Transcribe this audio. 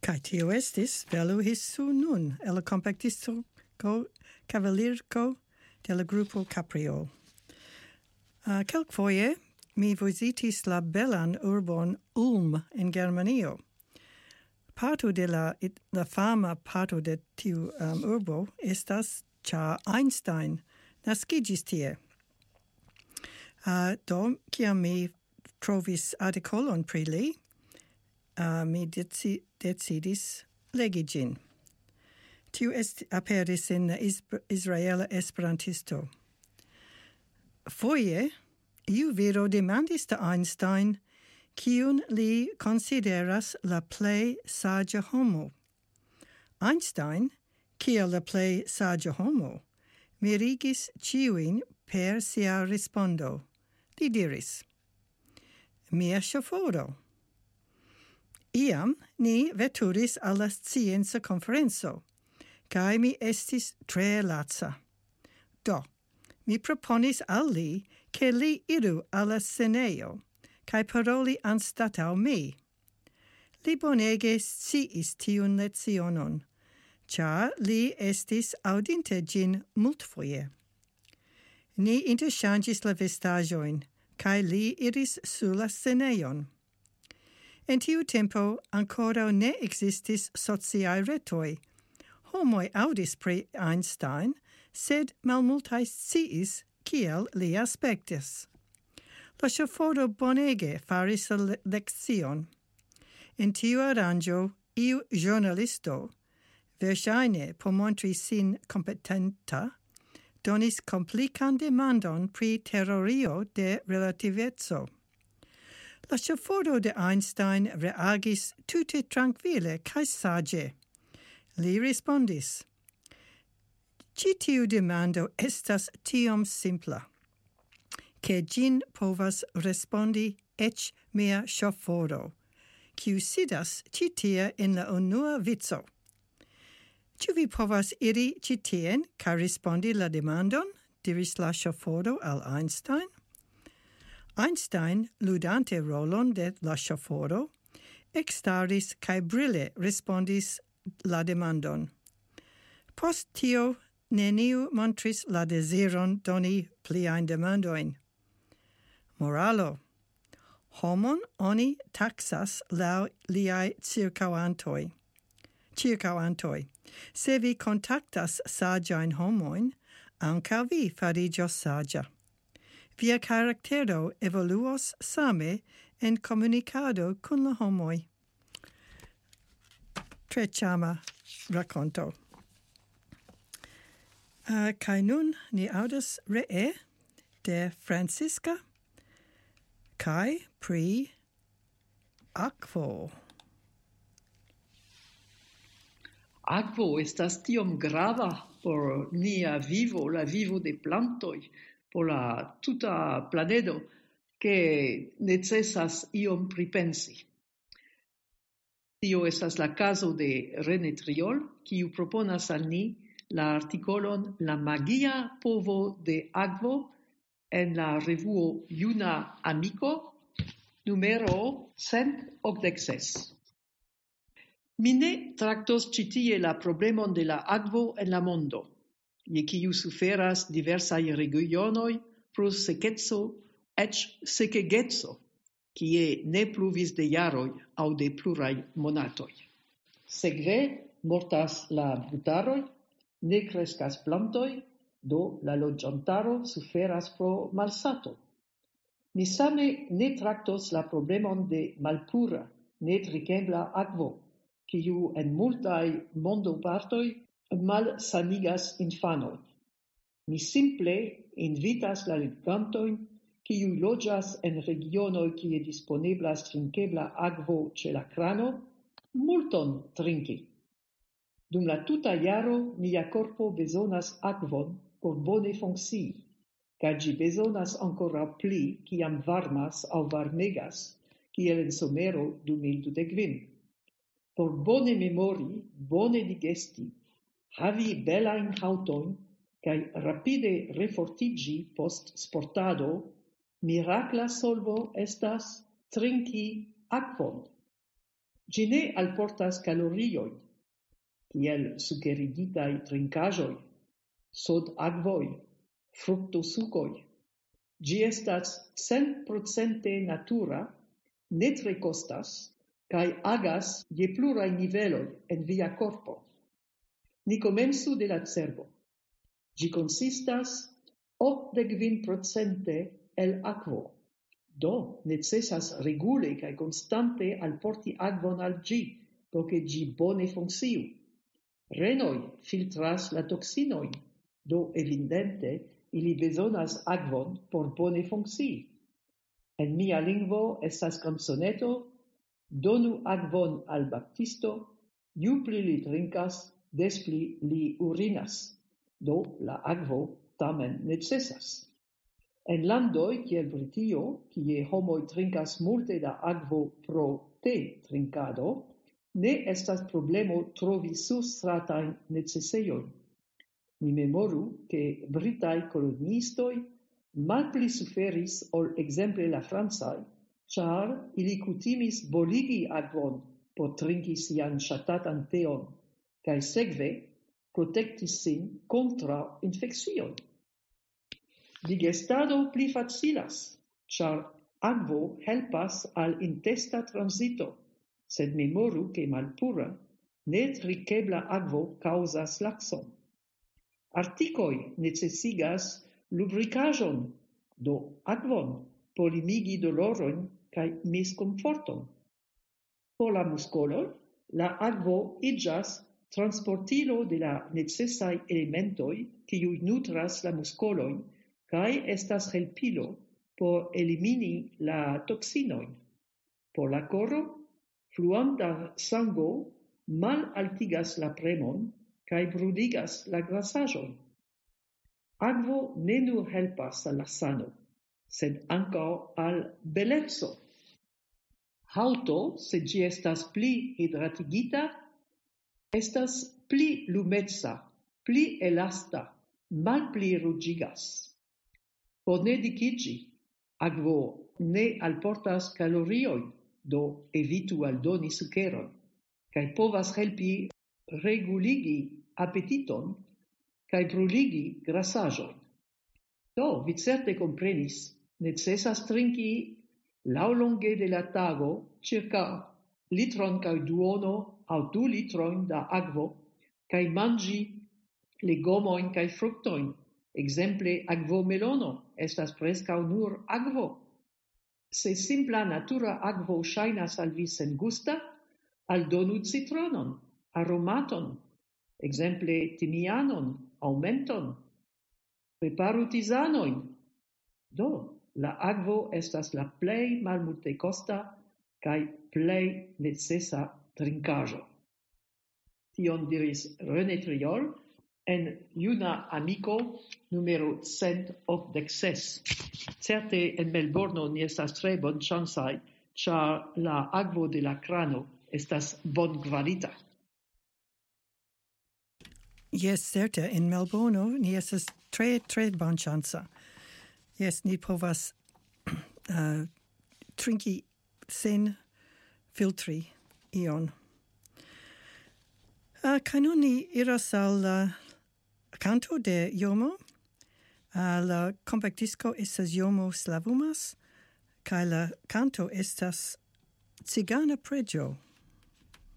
Kai tio estis velu hissu nun, el compactisto cavalirco de la gruppo Capriol. Kelkfoje mi visitis la belan urbon Ulm in Germanio. Parto de la fama parto de tiu urbo estas ĉar Einstein naskigis tie. Do, kiam mi trovis artikolon pri li, mi decidis legi ĝin. Tiu aperis in Israela Esperantisto. Foje, iu viro demandis de Einstein kiun li consideras la plej saĝa homo. Einstein, kiel la plej saĝa homo, mirigis ĉiujn per sia respondo. Li diris: "Mia ŝoforo." Iam ni veturis al la scienca konferenco, kaj mi estis tre laca. Do, mi proponis al li ke li iru al la scenejo kaj paroli anstataŭ mi. Li bonege sciis tiun lecionon, ĉar li estis aŭdinte ĝin multfoje. Ni interŝanĝis la vestaĵojn, kaj li iris sur la scenejon. En tiu tempo ankoraŭ ne ekzistis sociaj retoj. Homoj aŭdis pri Einstein, sed malmultaj sciis kiel li aspektis. La ŝoforo bonege faris la lekcion. En tiu aranĝo iu ĵurnalisto, verŝajne por montri sin kompetenta, donis komplikan demandon pri teorio de relativeco. La ŝoforo de Einstein reagis tute trankvile kaj saĝe. Li respondis: "Ĉi tiu demando estas tiom simpla, ke ĝin povas respondi eĉ mia ŝoforo, kiu sidas ĉi tie en la unua vico. Ĉu vi povas iri ĉi tien kaj respondi la demandon?" diris la ŝoforo al Einstein. Einstein, ludante rolon de la ŝoforo, ekstaris kaj brile respondis la demandon. Post tio neniu montris la deziron doni pliajn demandojn. Moralo: homon oni taksas laŭ liaj ĉirkaŭantoj. Se vi kontaktas saĝajn homojn, ankaŭ vi fariĝos saĝa. Via karaktero evoluos same en komunikado kun la homoj. Tre ĉarma rakonto. Kaj nun ni aŭdas ree de Francisca kaj pri akvo. Akvo estas tiom grava por nia vivo, la vivo de plantoj, por la tuta planedo, ke necesas iom pripensi. Tio estas la caso de René Triol, kiu proponas al ni la artikolon La magia povo de akvo en la revuo Juna Amiko, numero 186. Mi ne traktos ĉi tie la problemon de la akvo en la mondo, je kiu suferas diversaj regionoj pro sekeco eĉ sekegeco, kie ne pluvis de jaroj aŭ de pluraj monatoj. Sekve mortas la brutaroj, ne kreskas plantoj, do la loĝantaro suferas pro malsato. Mi same ne traktos la problemon de malpura, netrinkebla akvo, kiu en multaj mondopartoj malsanigas infanojn. Mi simple invitas la legantojn, kiuj loĝas en regionoj kie disponeblas trinkebla akvo ĉe la krano, multon trinki. Dum la tuta jaro nia korpo bezonas akvon por bone funkcii, kaj ĝi bezonas ankoraŭ pli kiam varmas aŭ varmegas, kiel en somero 2025. Por bone memori, bone digesti, havi belajn haŭtojn kaj rapide refortiĝi post sportado, mirakla solvo estas trinki akvon. Gi ne alportas calorioin, kiel sukerigitai trincajoi, sod agvoi, fructosucoi. Gi estas 100% natura, ne tre costas, kai agas je plurai niveloi en via corpo. Ni comenzu de la cerbo. Gi consistas 85% el aquo. Do necessas regule kai constante alporti agvon al gi, poche gi bone funcciu. Renoi filtras la toxinoi, do evidente ili besonas agvon por bone funccii. En mia lingvo estas canzoneto, donu agvon al baptisto, ju pli li trincas, des pli li urinas. Do la agvo tamen necessas. En landoi kiel Britio, kie homoi trincas multe da agvo pro te trincado, ne estas problemo trovi substratain necesseioi. Mi memoru che britai colonistoi malpli suferis ol exemple la Franzai, char ili cutimis boligi agvon por trinki sian shatatan teon, cae segve protectis sin contra infeccion. Digestado pli facilas, char agvo helpas al intesta transito, sed memoru che malpura, ne trinkebla agvo causas laxon. Articoi necessigas lubricajon, do agvon, por limigi doloron cae misconforton. Por la muscoloi, la agvo igas transportilo de la necessai elementoi quiui nutras la muscoloi cae estas helpilo por elimini la toxinoin. Por la coro, fluanta sango mal altigas la premon cae bruligas la grasajon. Agvo ne nur helpas al la sano, sed ancao al bellezzo. Hauto, se gi estas pli hidratigita, estas pli lumezza, pli elasta, mal pli rugigas. Por ne dicigi, agvo ne alportas calorioi, do evitu aldoni sukeron, cae povas helpi reguligi appetiton cae bruligi grasajon. Do, vi certe comprenis, necessas trinki laŭlonge de la tago circa litron cae duono au 2 litroin da agvo cae mangi legomoin cae fructoin. Exemple, agvo melono estas prescau nur agvo. Se simpla natura agvo shainas al vi sengusta, aldonu citronon, aromaton, exemple timianon, aumenton, preparu tisanoin. Do, la agvo estas la plei malmulte costa cae plei necessa trincajo. Tion diris René Triol en Juna Amico numero 186. Certe en Melbourne ni estas tre bon chancai, char la agvo de la crano estas bon kvalita. Yes, certe, in Melbourne ni estas tre bon chansa. Yes, ni povas trinki sen filtri ion. Kai nun ni iras al canto de Jomo. La compactisco estas Jomo Slavumas, kai la canto estas Cigana Pregio.